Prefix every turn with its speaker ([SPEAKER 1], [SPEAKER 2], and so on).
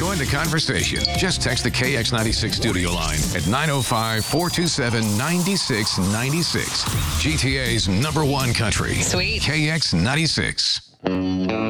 [SPEAKER 1] Join the conversation. Just text the KX96 studio line at 905-427-9696. GTA's #1 country.
[SPEAKER 2] Sweet.
[SPEAKER 1] KX96.